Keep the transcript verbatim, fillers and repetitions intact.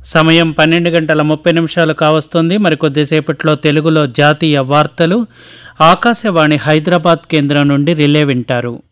సమయం పన్నెండు గంటల ముప్పై నిమిషాలు కావస్తుంది. మరికొద్దిసేపట్లో తెలుగులో జాతీయ వార్తలు ఆకాశవాణి హైదరాబాద్ కేంద్రం నుండి రిలే వింటారు.